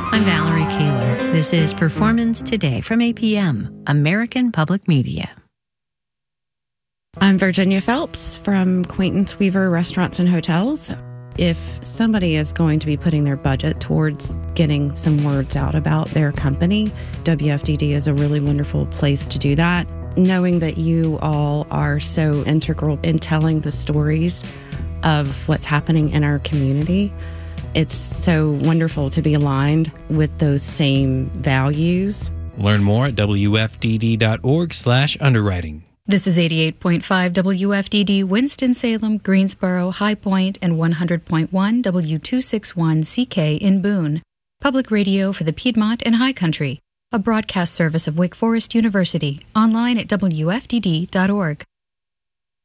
I'm Valerie Kaler. This is Performance Today from APM, American Public Media. I'm Virginia Phelps from Quaintance Weaver Restaurants and Hotels. If somebody is going to be putting their budget towards getting some words out about their company, WFDD is a really wonderful place to do that. Knowing that you all are so integral in telling the stories of what's happening in our community, it's so wonderful to be aligned with those same values. Learn more at wfdd.org/underwriting. This is 88.5 WFDD, Winston-Salem, Greensboro, High Point, and 100.1 W261CK in Boone. Public radio for the Piedmont and High Country. A broadcast service of Wake Forest University. Online at WFDD.org.